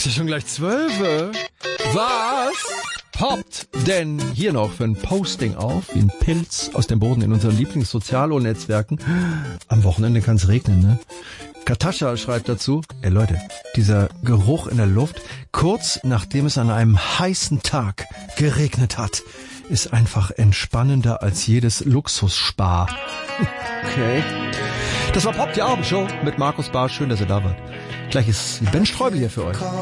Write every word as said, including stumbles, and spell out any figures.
ja schon gleich zwölf. Was? Poppt denn hier noch für ein Posting auf, wie ein Pilz aus dem Boden in unseren Lieblingssozialo-Netzwerken? Am Wochenende kann es regnen, ne? Katascha schreibt dazu, ey Leute, dieser Geruch in der Luft, kurz nachdem es an einem heißen Tag geregnet hat, ist einfach entspannender als jedes Luxusspa. Okay. Das war Pop, die Abendshow mit Markus Barsch. Schön, dass ihr da wart. Gleich ist Ben Streubel hier für euch.